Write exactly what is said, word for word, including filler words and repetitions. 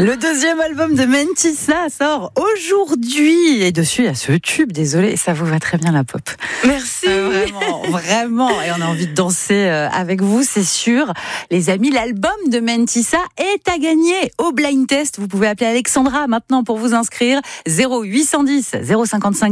Le deuxième album de Mentissa sort aujourd'hui. Et dessus, il y a ce tube, désolé, ça vous va très bien la pop. Merci. Euh, vraiment, vraiment. Et on a envie de danser avec vous, c'est sûr. Les amis, l'album de Mentissa est à gagner au blind test. Vous pouvez appeler Alexandra maintenant pour vous inscrire. zéro huit cent dix, zéro cinquante-cinq